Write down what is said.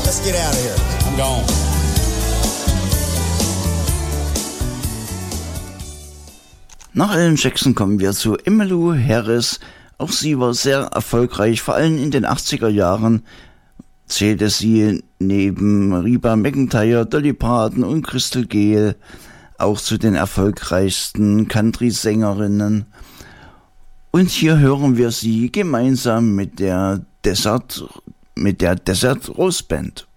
Let's get out of here. I'm gone. Nach Alan Jackson kommen wir zu Emmylou Harris. Auch sie war sehr erfolgreich, vor allem in den 80er Jahren zählte sie neben Reba McEntire, Dolly Parton und Crystal Gayle auch zu den erfolgreichsten Country-Sängerinnen. Und hier hören wir sie gemeinsam mit der Desert Rose Band.